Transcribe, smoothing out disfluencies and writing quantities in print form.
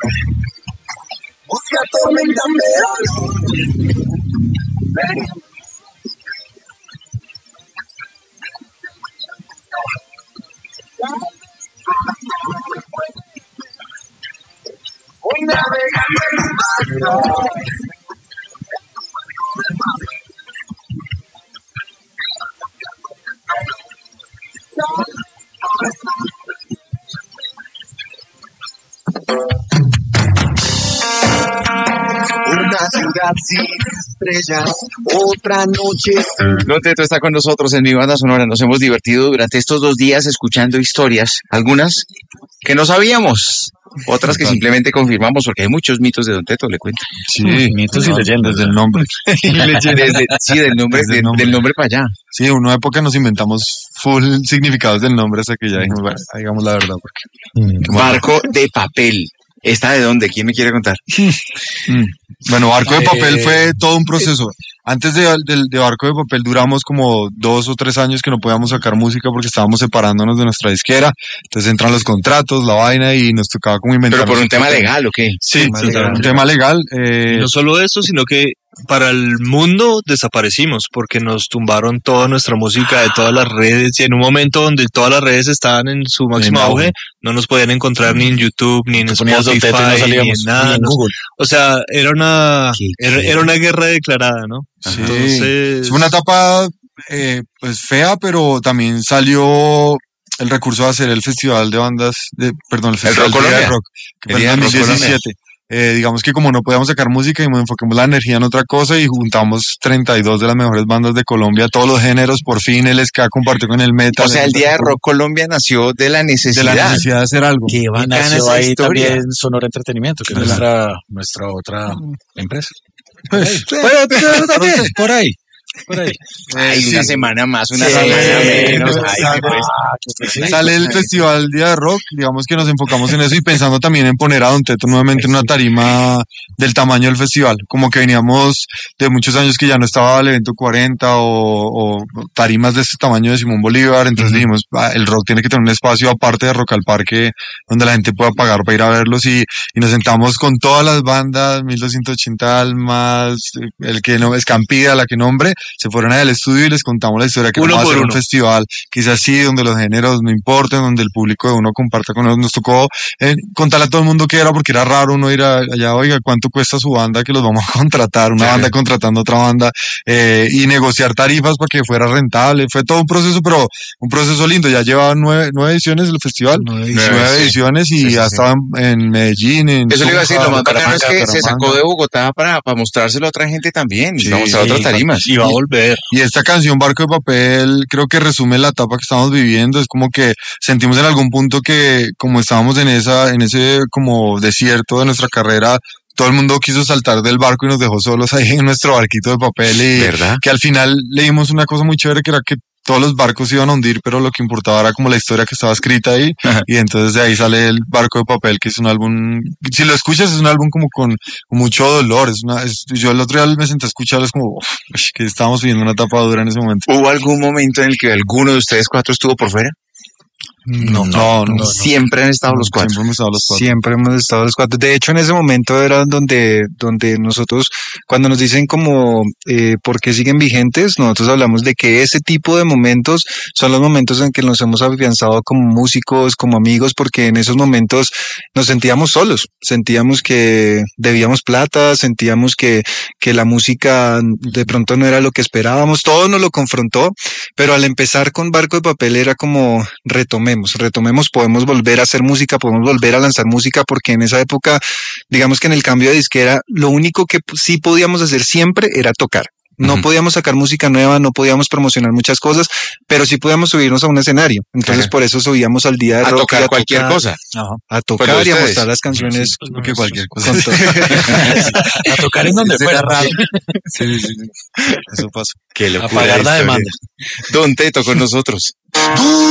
Busca tormenta en verano. Voy navegando en barco. Una ciudad sin estrellas, otra noche. Don Teto está con nosotros en Mi Banda Sonora. Nos hemos divertido durante estos 2 días escuchando historias, algunas que no sabíamos, otras que simplemente confirmamos, porque hay muchos mitos de Don Teto, le cuento. Sí, mitos y leyendas del nombre. Del nombre para allá. Sí, una época nos inventamos full significados del nombre hasta que ya dijimos, bueno, digamos la verdad. Porque... Barco de papel. ¿Esta de dónde? ¿Quién me quiere contar? Bueno, Barco de Papel fue todo un proceso. Antes de Barco de Papel duramos como 2 o 3 años que no podíamos sacar música porque estábamos separándonos de nuestra disquera. Entonces entran los contratos, la vaina y nos tocaba como inventar. ¿Pero por un tema legal o qué? Sí, un tema legal. No solo eso, sino que para el mundo desaparecimos porque nos tumbaron toda nuestra música de todas las redes y en un momento donde todas las redes estaban en su máximo auge, no nos podían encontrar ni en YouTube, ni en Spotify, ni en nada. Ni en Google. O sea, era una guerra declarada, ¿no? Sí, entonces... fue una etapa pues fea, pero también salió el recurso de hacer el festival de bandas, el festival de rock, que fue en 2017. Digamos que como no podíamos sacar música y nos enfocamos la energía en otra cosa y juntamos 32 de las mejores bandas de Colombia, todos los géneros, por fin el ska compartió con el metal. O sea, el Día de Rock Colombia nació de la necesidad. De la necesidad de hacer algo. Que bacana nació esa ahí historia. también Sonora Entretenimiento, que es nuestra otra empresa. Pues, Por ahí. Ay, una semana más, una Sí, semana menos. Ay, pues, sale el festival Día de Rock, digamos que nos enfocamos en eso y pensando también en poner a Don Teto nuevamente en una tarima del tamaño del festival, como que veníamos de muchos años que ya no estaba el evento 40 o tarimas de este tamaño de Simón Bolívar, entonces dijimos, el rock tiene que tener un espacio aparte de Rock al Parque donde la gente pueda pagar para ir a verlos y nos sentamos con todas las bandas, 1280 Almas, el que no, Escampida, la que nombre, se fueron al estudio y les contamos la historia que vamos a hacer un festival, quizás así, donde los géneros no importen, donde el público de uno comparta con nosotros. Nos tocó contarle a todo el mundo qué era, porque era raro uno ir allá, oiga, ¿cuánto cuesta su banda que los vamos a contratar? Una banda contratando otra banda, y negociar tarifas para que fuera rentable. Fue todo un proceso, pero un proceso lindo. Ya lleva 9 ediciones del festival, 9 ediciones y ya estaba en Medellín, eso le iba a decir, lo más bacano es que se sacó de Bogotá para mostrárselo a otra gente también, vamos a mostrar otras tarimas. Y va a volver. Y esta canción Barco de Papel creo que resume la etapa que estamos viviendo. Es como que sentimos en algún punto que como estábamos en ese como desierto de nuestra carrera, todo el mundo quiso saltar del barco y nos dejó solos ahí en nuestro barquito de papel y ¿verdad? Que al final leímos una cosa muy chévere que era que todos los barcos se iban a hundir, pero lo que importaba era como la historia que estaba escrita ahí. Ajá. Y entonces de ahí sale el Barco de Papel, que es un álbum, si lo escuchas es un álbum como con mucho dolor. Yo el otro día me senté a escucharlo, es como que estábamos viviendo una etapa dura en ese momento. ¿Hubo algún momento en el que alguno de ustedes 4 estuvo por fuera? No. Siempre han estado los 4. Siempre hemos estado los 4. De hecho, en ese momento era donde nosotros, cuando nos dicen como por qué siguen vigentes, nosotros hablamos de que ese tipo de momentos son los momentos en que nos hemos afianzado como músicos, como amigos, porque en esos momentos nos sentíamos solos, sentíamos que debíamos plata, sentíamos que la música de pronto no era lo que esperábamos, todo nos lo confrontó, pero al empezar con Barco de Papel era como retomemos, podemos volver a hacer música, podemos volver a lanzar música, porque en esa época, digamos que en el cambio de disquera, lo único que sí podíamos hacer siempre era tocar. No podíamos sacar música nueva, no podíamos promocionar muchas cosas, pero sí podíamos subirnos a un escenario. Entonces, por eso subíamos al Día de Rock. A tocar cualquier cosa. A tocar y a mostrar las canciones. Porque cualquier cosa. A tocar en donde fuera raro. Sí. Eso pasó. Qué locura. A pagar la demanda. Don Teto con nosotros.